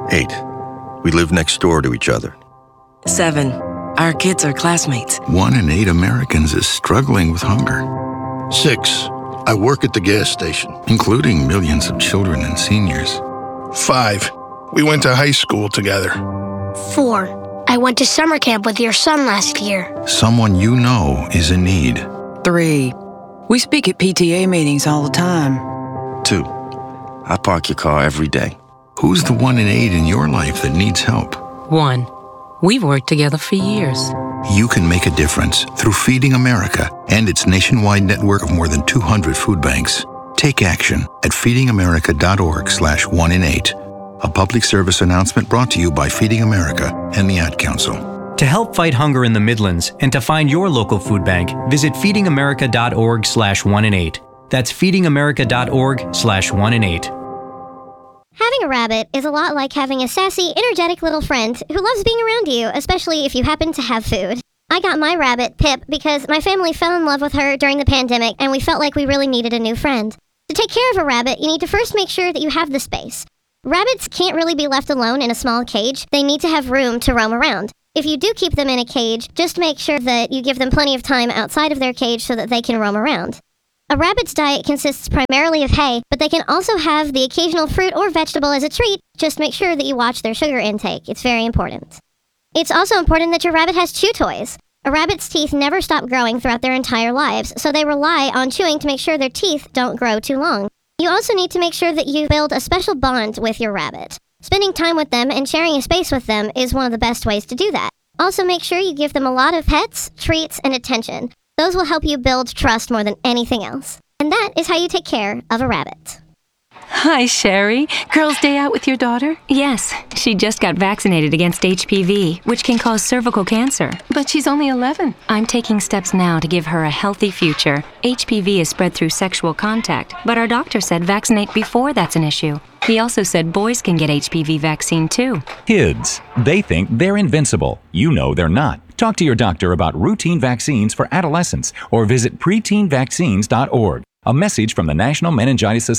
8. We live next door to each other. 7. Our kids are classmates. 1 in 8 Americans is struggling with hunger. 6. I work at the gas station. Including millions of children and seniors. 5. We went to high school together. 4. I went to summer camp with your son last year. Someone you know is in need. 3. We speak at PTA meetings all the time. 2. I park your car every day. Who's the 1 in 8 in your life that needs help? 1. We've worked together for years. You can make a difference through Feeding America and its nationwide network of more than 200 food banks. Take action at feedingamerica.org/1 in 8. A public service announcement brought to you by Feeding America and the Ad Council. To help fight hunger in the Midlands and to find your local food bank, visit feedingamerica.org/1 in 8. That's feedingamerica.org/1 in 8. Having a rabbit is a lot like having a sassy, energetic little friend who loves being around you, especially if you happen to have food. I got my rabbit, Pip, because my family fell in love with her during the pandemic and we felt like we really needed a new friend. To take care of a rabbit, you need to first make sure that you have the space. Rabbits can't really be left alone in a small cage. They need to have room to roam around. If you do keep them in a cage, just make sure that you give them plenty of time outside of their cage so that they can roam around. A rabbit's diet consists primarily of hay, but they can also have the occasional fruit or vegetable as a treat. Just make sure that you watch their sugar intake. It's very important. It's also important that your rabbit has chew toys. A rabbit's teeth never stop growing throughout their entire lives, so they rely on chewing to make sure their teeth don't grow too long. You also need to make sure that you build a special bond with your rabbit. Spending time with them and sharing a space with them is one of the best ways to do that. Also make sure you give them a lot of pets, treats, and attention. Those will help you build trust more than anything else. And that is how you take care of a rabbit. Hi, Sherry. Girls' day out with your daughter? Yes, she just got vaccinated against HPV, which can cause cervical cancer. But she's only 11. I'm taking steps now to give her a healthy future. HPV is spread through sexual contact, but our doctor said vaccinate before that's an issue. He also said boys can get HPV vaccine too. Kids, they think they're invincible. You know they're not. Talk to your doctor about routine vaccines for adolescents or visit preteenvaccines.org. A message from the National Meningitis Society.